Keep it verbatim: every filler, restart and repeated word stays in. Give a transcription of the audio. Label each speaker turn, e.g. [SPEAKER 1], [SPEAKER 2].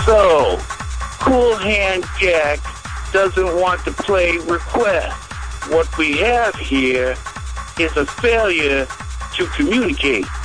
[SPEAKER 1] So, Cool Hand Jack doesn't want to play request. What we have here is a failure to communicate.